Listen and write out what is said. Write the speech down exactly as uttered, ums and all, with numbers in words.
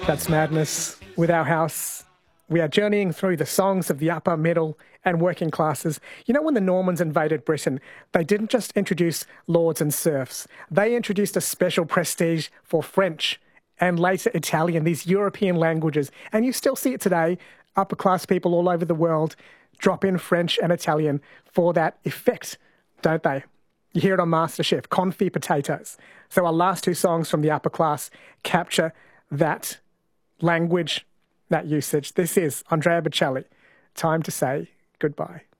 That's Madness with Our House. We are journeying through the songs of the upper, middle and working classes. You know, when the Normans invaded Britain, they didn't just introduce lords and serfs. They introduced a special prestige for French and later Italian, these European languages. And you still see it today. Upper class people all over the world drop in French and Italian for that effect, don't they? You hear it on MasterChef, confit potatoes. So our last two songs from the upper class capture that language, that usage. This is Andrea Bocelli. Time to say goodbye.